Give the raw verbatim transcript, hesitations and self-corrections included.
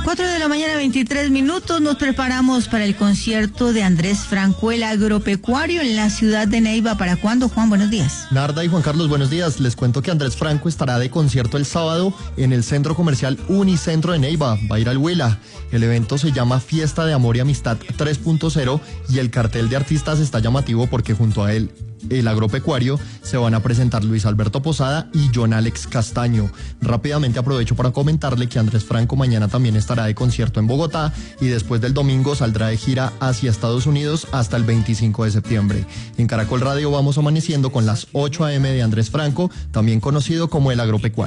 cuatro de la mañana, veintitrés minutos, nos preparamos para el concierto de Andrés Franco, el agropecuario, en la ciudad de Neiva. ¿Para cuándo, Juan? Buenos días. Narda y Juan Carlos, buenos días. Les cuento que Andrés Franco estará de concierto el sábado en el centro comercial Unicentro de Neiva. Va a ir al Huila. El evento se llama Fiesta de Amor y Amistad tres punto cero y el cartel de artistas está llamativo porque junto a él, el agropecuario, se van a presentar Luis Alberto Posada y John Alex Castaño. Rápidamente aprovecho para comentarle que Andrés Franco mañana también estará de concierto en Bogotá y después del domingo saldrá de gira hacia Estados Unidos hasta el veinticinco de septiembre. En Caracol Radio vamos amaneciendo con las ocho a eme de Andrés Franco, también conocido como el agropecuario.